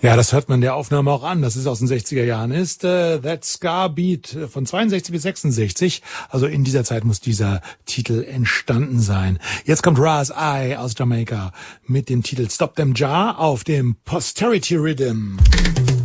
Ja, das hört man der Aufnahme auch an, dass es aus den 60er Jahren ist. That Ska Beat von 62 bis 66. Also in dieser Zeit muss dieser Titel entstanden sein. Jetzt kommt Ras I aus Jamaika mit dem Titel Stop Them Jar auf dem Posterity Rhythm.